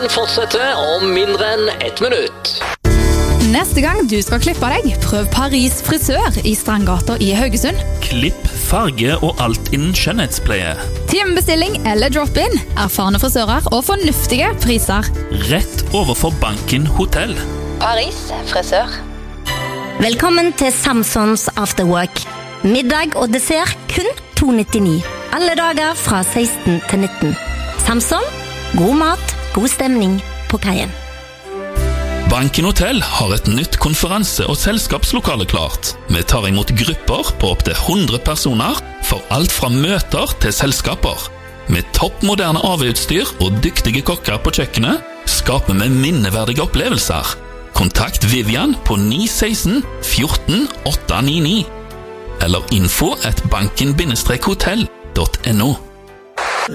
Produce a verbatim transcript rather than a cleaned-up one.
Fortsetter om mindre enn ett minutt. Neste gang du skal klippe deg, prøv Paris frisør i Strandgata i Haugesund. Klipp, farge og alt innen skjønnhetspleie. Timebestilling eller drop-in, erfarne frisører og fornuftige priser. Rett overfor Banken Hotel. Paris frisør. Velkommen til Samsons Afterwork. Middag og dessert kun to nittini. Alle dager fra seksten til nitten. Samson, god mat, god stemning på kaien. Banken Hotel har et nytt konferanse- og selskapslokale klart. Vi tar imot grupper på opp til hundre personer, for alt fra møter til selskaper. Med toppmoderne A V-utstyr og dyktige kokker på kjøkkenet, skaper vi minneverdige opplevelser. Kontakt Vivian på ni ett seks fjorten åtte ni ni eller info at banken hotell punktum no.